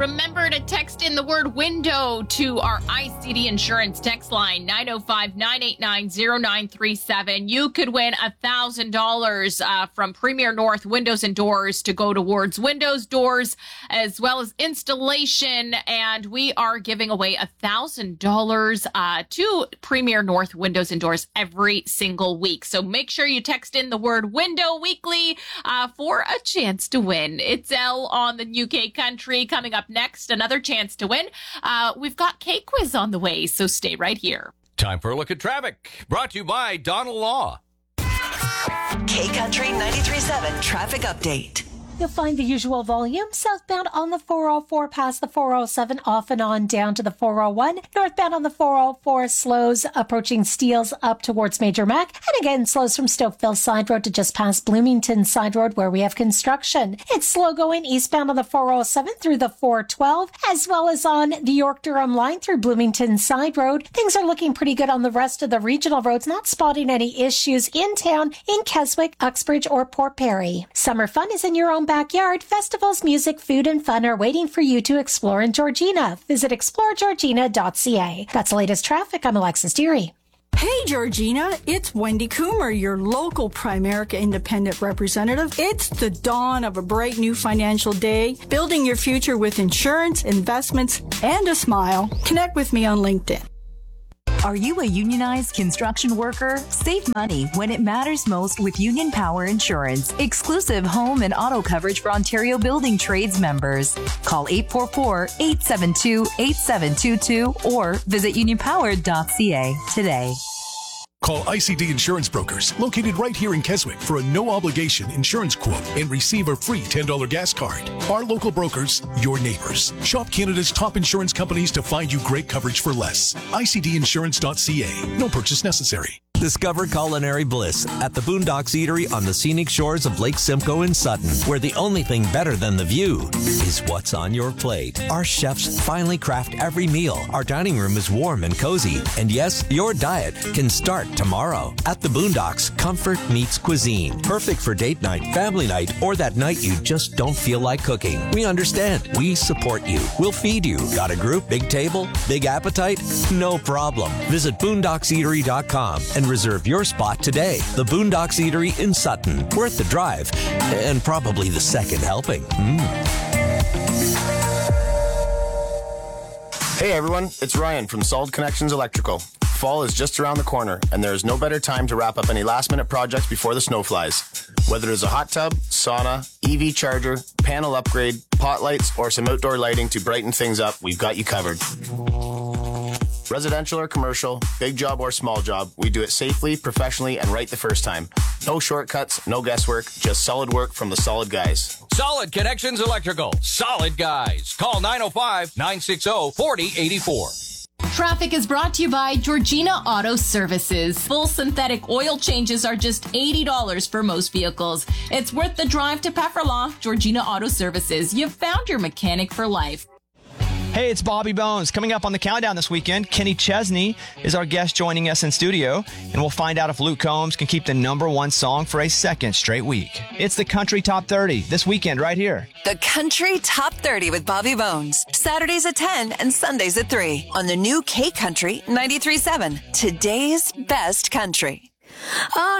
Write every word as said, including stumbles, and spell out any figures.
Remember to text in the word window to our I C D Insurance text line, nine oh five, nine eight nine, oh nine three seven. You could win one thousand dollars uh, from Premier North Windows and Doors to go towards windows, doors, as well as installation. And we are giving away one thousand dollars uh, to Premier North Windows and Doors every single week. So make sure you text in the word window weekly uh, for a chance to win. It's Elle on the U K Country. Coming up next, another chance to win. Uh, we've got K-Quiz on the way, so stay right here. Time for a look at traffic. Brought to you by Donald Law. K-Country ninety-three point seven traffic update. You'll find the usual volume southbound on the four oh four past the four oh seven, off and on down to the four oh one. Northbound on the four oh four slows approaching Steeles up towards Major Mac. And again, slows from Stokeville Side Road to just past Bloomington Side Road where we have construction. It's slow going eastbound on the four oh seven through the four twelve, as well as on the York-Durham line through Bloomington Side Road. Things are looking pretty good on the rest of the regional roads, not spotting any issues in town in Keswick, Uxbridge, or Port Perry. Summer fun is in your own backyard. Festivals, music, food, and fun are waiting for you to explore in Georgina. Visit explore georgina dot c a. That's the latest traffic. I'm Alexis Deary. Hey, Georgina, it's Wendy Coomer, your local Primerica Independent representative. It's the dawn of a bright new financial day, building your future with insurance, investments, and a smile. Connect with me on LinkedIn. Are you a unionized construction worker? Save money when it matters most with Union Power Insurance. Exclusive home and auto coverage for Ontario Building Trades members. Call eight four four, eight seven two, eight seven two two or visit union power dot c a today. Call I C D Insurance Brokers, located right here in Keswick, for a no-obligation insurance quote and receive a free ten dollars gas card. Our local brokers, your neighbors. Shop Canada's top insurance companies to find you great coverage for less. I C D insurance dot c a. No purchase necessary. Discover culinary bliss at the Boondocks Eatery on the scenic shores of Lake Simcoe in Sutton, where the only thing better than the view is what's on your plate. Our chefs finely craft every meal. Our dining room is warm and cozy. And yes, your diet can start tomorrow. At the Boondocks, comfort meets cuisine. Perfect for date night, family night, or that night you just don't feel like cooking. We understand. We support you. We'll feed you. Got a group, big table, big appetite? No problem. Visit boondocks eatery dot com and reserve your spot today. The Boondocks Eatery in Sutton. Worth the drive and probably the second helping. Mm. Hey everyone, it's Ryan from Solid Connections Electrical. Fall is just around the corner, and there is no better time to wrap up any last-minute projects before the snow flies. Whether it's a hot tub, sauna, E V charger, panel upgrade, pot lights, or some outdoor lighting to brighten things up, we've got you covered. Residential or commercial, big job or small job, we do it safely, professionally, and right the first time. No shortcuts, no guesswork, just solid work from the solid guys. Solid Connections Electrical. Solid guys. Call nine oh five, nine six oh, four oh eight four. Traffic is brought to you by Georgina Auto Services. Full synthetic oil changes are just eighty dollars for most vehicles. It's worth the drive to Pefferlaw. Georgina Auto Services. You've found your mechanic for life. Hey, it's Bobby Bones. Coming up on the countdown this weekend, Kenny Chesney is our guest joining us in studio, and we'll find out if Luke Combs can keep the number one song for a second straight week. It's the Country Top thirty this weekend right here. The Country Top thirty with Bobby Bones. Saturdays at ten and Sundays at three on the new K-Country ninety-three point seven. Today's best country. Oh,